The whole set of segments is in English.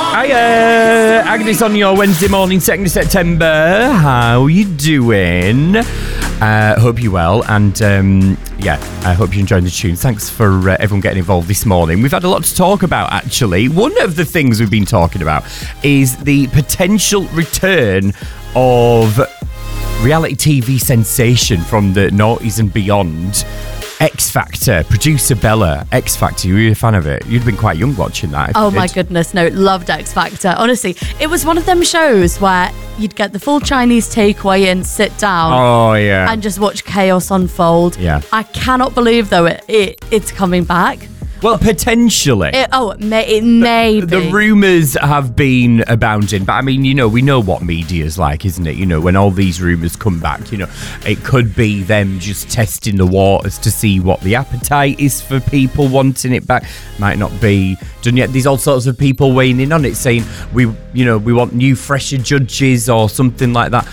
Hiya, Agnes on your Wednesday morning, 2nd of September. How you doing? Hope you're well, and I hope you're enjoying the tune. Thanks for everyone getting involved this morning. We've had a lot to talk about, actually. One of the things we've been talking about is the potential return of reality TV sensation from the noughties and beyond. X Factor, producer Bella, X Factor, you were a fan of it? You'd been quite young watching that. Oh my goodness, no, loved X Factor. Honestly, it was one of them shows where you'd get the full Chinese takeaway and sit down and just watch chaos unfold. Yeah. I cannot believe, though, it's coming back. Well, potentially. It may be. The rumours have been abounding. But, I mean, we know what media's like, isn't it? When all these rumours come back, it could be them just testing the waters to see what the appetite is for people wanting it back. Might not be done yet. There's all sorts of people weighing in on it, saying, we want new, fresher judges or something like that.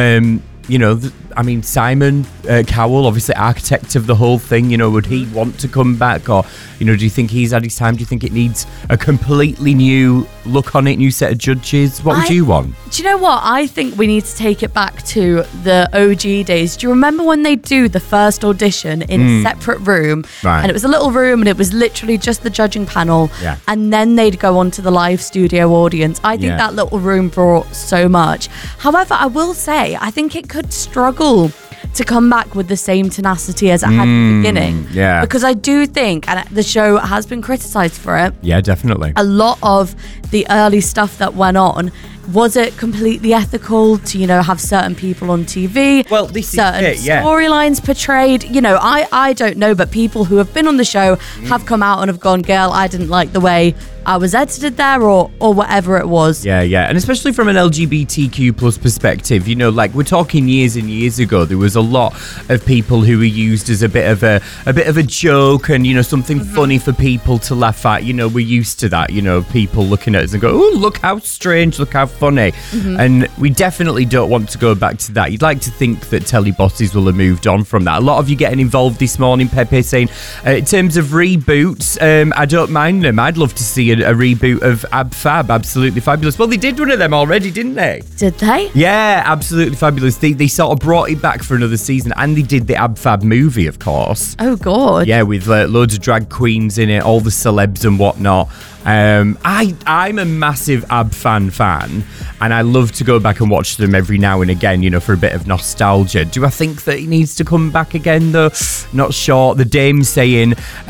Simon Cowell, obviously architect of the whole thing, would he want to come back? Or, do you think he's had his time? Do you think it needs a completely new look on it, new set of judges? What would you want? Do you know what? I think we need to take it back to the OG days. Do you remember when they do the first audition in a separate room? Right. And it was a little room and it was literally just the judging panel. Yeah. And then they'd go on to the live studio audience. I think that little room brought so much. However, I will say, I think it could struggle to come back with the same tenacity as it had in the beginning. Yeah. Because I do think, and the show has been criticised for it. Yeah, definitely. A lot of the early stuff that went on, was it completely ethical to, have certain people on TV? Well, this certain is it, yeah. storylines portrayed. I don't know, but people who have been on the show have come out and have gone, girl, I didn't like the way I was edited there or whatever it was. Yeah. And especially from an LGBTQ plus perspective, we're talking years and years ago, there was a lot of people who were used as a bit of a joke and, something funny for people to laugh at. We're used to that, people looking at us and go, oh, look how strange, look how funny. And we definitely don't want to go back to that. You'd like to think that telly bosses will have moved on from that. A lot of you getting involved this morning, Pepe, saying, in terms of reboots, I don't mind them. I'd love to see a reboot of Ab Fab, Absolutely Fabulous. Well, they did one of them already, didn't they? Did they? Yeah, Absolutely Fabulous. They sort of brought it back for another season, and they did the Ab Fab movie, of course. Oh, God. Yeah, with loads of drag queens in it, all the celebs and whatnot. I'm a massive Ab fan, and I love to go back and watch them every now and again, for a bit of nostalgia. Do I think that he needs to come back again, though? Not sure. The Dame's saying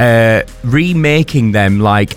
remaking them like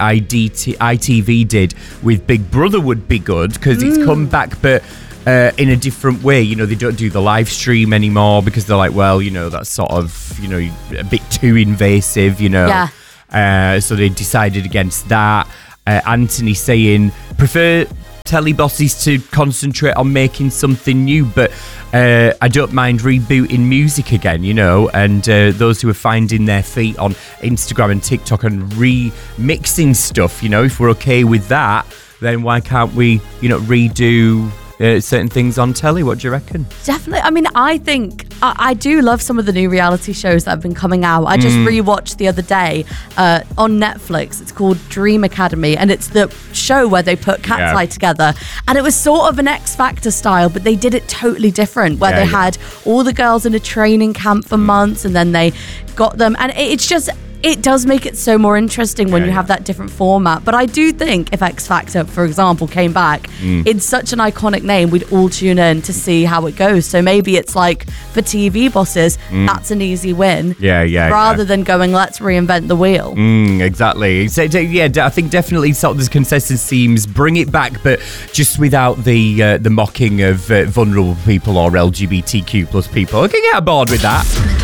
ITV did with Big Brother would be good, because it's come back, but in a different way. They don't do the live stream anymore because they're like, well, that's sort of, a bit too invasive, Yeah. So they decided against that. Anthony saying, prefer telly bosses to concentrate on making something new, but I don't mind rebooting music again, and those who are finding their feet on Instagram and TikTok and remixing stuff, if we're okay with that, then why can't we, redo certain things on telly? What do you reckon? Definitely. I mean, I think I do love some of the new reality shows that have been coming out. I just rewatched the other day on Netflix. It's called Dream Academy, and it's the show where they put Cat's Eye together. And it was sort of an X Factor style, but they did it totally different, where they had all the girls in a training camp for months, and then they got them. And it does make it so more interesting when you have that different format. But I do think if X Factor, for example, came back, it's such an iconic name, we'd all tune in to see how it goes. So maybe it's like for TV bosses, that's an easy win. Rather than going, let's reinvent the wheel. Exactly. So, I think definitely sort of the consensus seems bring it back, but just without the mocking of vulnerable people or LGBTQ plus people. I can get aboard with that.